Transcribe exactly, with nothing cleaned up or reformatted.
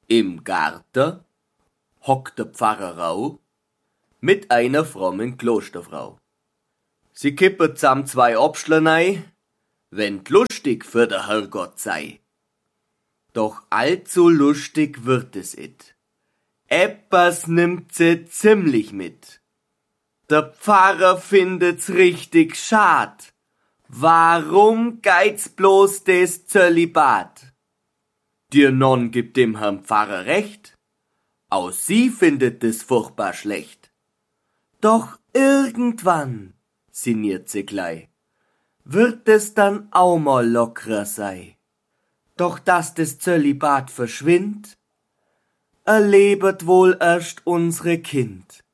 Im Garten hockt der Pfarrer Rau mit einer frommen Klosterfrau. Sie kippen zamm zwei Obstler nei, wenn't lustig für der Herrgott sei. Doch allzu lustig wird es it. Eppers nimmt sie ziemlich mit. Der Pfarrer findet's richtig schad. Warum geht's bloß des Zölibat? Dir Non gibt dem Herrn Pfarrer recht. Aus sie findet es furchtbar schlecht. Doch irgendwann, sinniert sie gleich, wird es dann auch mal lockerer sei. Doch dass des Zölibat verschwindt, erlebet wohl erst unsere Kind.